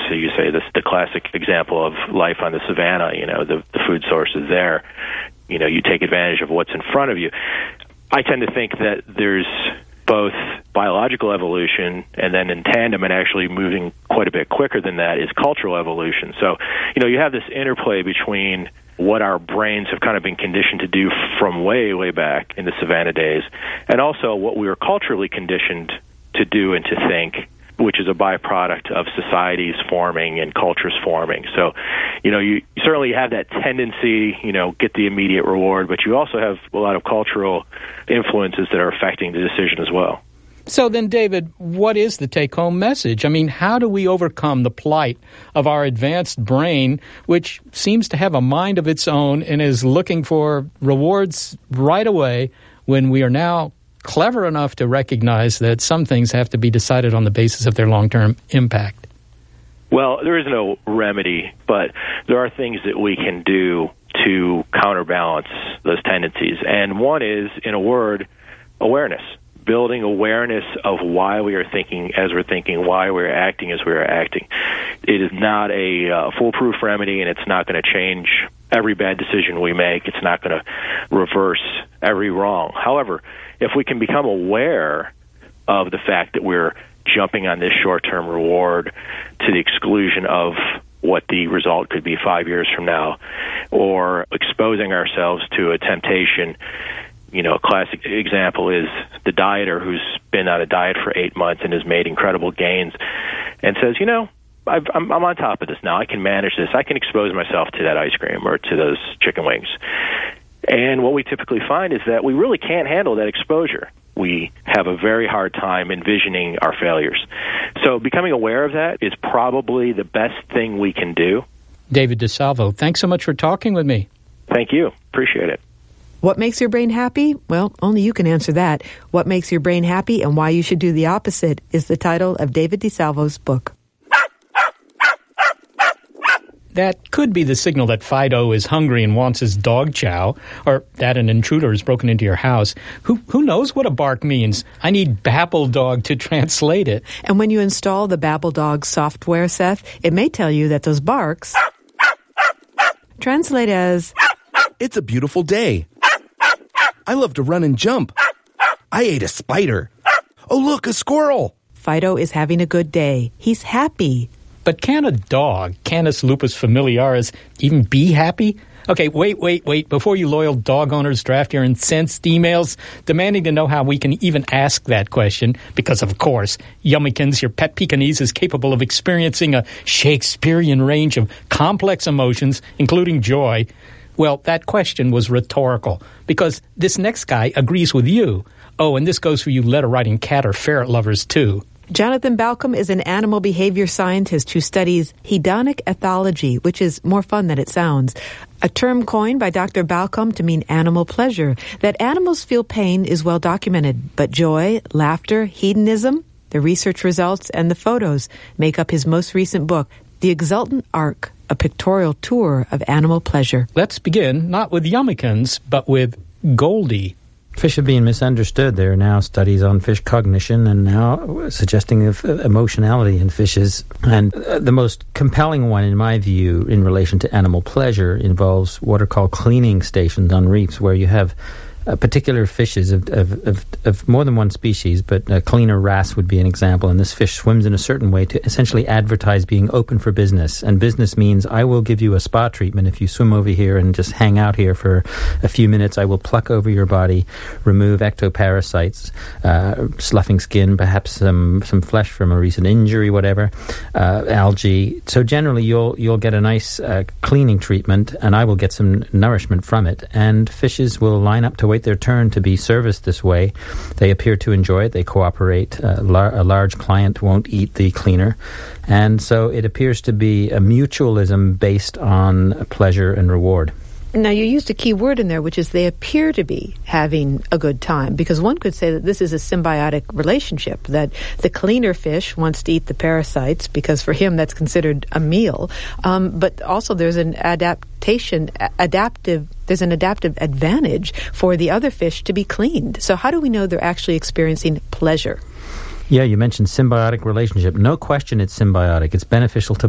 So you say this the classic example of life on the savannah, the food source is there. You take advantage of what's in front of you. I tend to think that there's both biological evolution and then in tandem and actually moving quite a bit quicker than that is cultural evolution. So, you have this interplay between what our brains have kind of been conditioned to do from way, way back in the savannah days, and also what we were culturally conditioned to do and to think, which is a byproduct of societies forming and cultures forming. So, you certainly have that tendency, get the immediate reward, but you also have a lot of cultural influences that are affecting the decision as well. So then, David, what is the take-home message? I mean, how do we overcome the plight of our advanced brain, which seems to have a mind of its own and is looking for rewards right away when we are now clever enough to recognize that some things have to be decided on the basis of their long-term impact? Well, there is no remedy, but there are things that we can do to counterbalance those tendencies. And one is, in a word, awareness. Building awareness of why we are thinking as we're thinking, why we're acting as we're acting. It is not a foolproof remedy, and it's not going to change every bad decision we make. It's not going to reverse every wrong. However, if we can become aware of the fact that we're jumping on this short-term reward to the exclusion of what the result could be 5 years from now, or exposing ourselves to a temptation. A classic example is the dieter who's been on a diet for 8 months and has made incredible gains and says, I'm on top of this now. I can manage this. I can expose myself to that ice cream or to those chicken wings. And what we typically find is that we really can't handle that exposure. We have a very hard time envisioning our failures. So becoming aware of that is probably the best thing we can do. David DeSalvo, thanks so much for talking with me. Thank you. Appreciate it. What makes your brain happy? Well, only you can answer that. What makes your brain happy and why you should do the opposite is the title of David DeSalvo's book. That could be the signal that Fido is hungry and wants his dog chow, or that an intruder has broken into your house. Who knows what a bark means? I need BabbleDog to translate it. And when you install the BabbleDog software, Seth, it may tell you that those barks translate as, "It's a beautiful day. I love to run and jump. I ate a spider. Oh, look, a squirrel." Fido is having a good day. He's happy. But can a dog, Canis lupus familiaris, even be happy? Okay, wait. Before you loyal dog owners draft your incensed emails demanding to know how we can even ask that question, because, of course, Yummykins, your pet Pekingese, is capable of experiencing a Shakespearean range of complex emotions, including joy. Well, that question was rhetorical, because this next guy agrees with you. Oh, and this goes for you letter-writing cat or ferret lovers, too. Jonathan Balcom is an animal behavior scientist who studies hedonic ethology, which is more fun than it sounds. A term coined by Dr. Balcom to mean animal pleasure. That animals feel pain is well documented, but joy, laughter, hedonism, the research results, and the photos make up his most recent book, The Exultant Arc, a pictorial tour of animal pleasure. Let's begin not with Yummykins, but with Goldie. Fish are being misunderstood. There are now studies on fish cognition and now suggesting of emotionality in fishes. And the most compelling one, in my view, in relation to animal pleasure involves what are called cleaning stations on reefs, where you have particular fishes of more than one species, but cleaner wrasse would be an example. And this fish swims in a certain way to essentially advertise being open for business. And business means I will give you a spa treatment if you swim over here and just hang out here for a few minutes. I will pluck over your body, remove ectoparasites, sloughing skin, perhaps some flesh from a recent injury, whatever, algae. So generally you'll get a nice cleaning treatment, and I will get some nourishment from it. And fishes will line up to wait their turn to be serviced this way. They appear to enjoy it. They cooperate. A large client won't eat the cleaner. And so it appears to be a mutualism based on pleasure and reward. Now, you used a key word in there, which is they appear to be having a good time, because one could say that this is a symbiotic relationship, that the cleaner fish wants to eat the parasites because for him that's considered a meal. But also there's an adaptive advantage for the other fish to be cleaned. So how do we know they're actually experiencing pleasure? Yeah, you mentioned symbiotic relationship. No question it's symbiotic. It's beneficial to